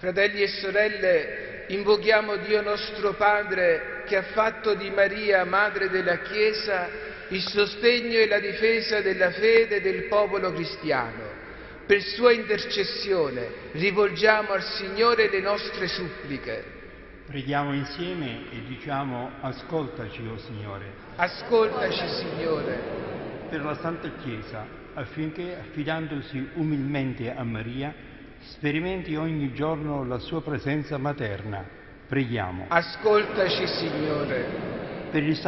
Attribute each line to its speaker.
Speaker 1: Fratelli e sorelle, invochiamo Dio nostro Padre, che ha fatto di Maria, Madre della Chiesa, il sostegno e la difesa della fede del popolo cristiano. Per sua intercessione rivolgiamo al Signore le nostre suppliche.
Speaker 2: Preghiamo insieme e diciamo: ascoltaci, o Signore.
Speaker 1: Ascoltaci, Signore.
Speaker 2: Per la Santa Chiesa, affinché, affidandosi umilmente a Maria, sperimenti ogni giorno la sua presenza materna. Preghiamo.
Speaker 1: Ascoltaci, Signore.
Speaker 2: Per il